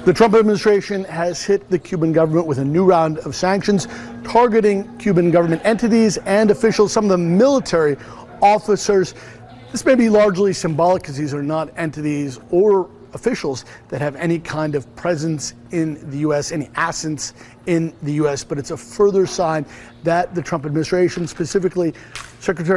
The Trump administration has hit the Cuban government with a new round of sanctions targeting Cuban government entities and officials, some of the military officers. This may be largely symbolic because these are not entities or officials that have any kind of presence in the U.S., any assets in the U.S., but it's a further sign that the Trump administration, specifically Secretary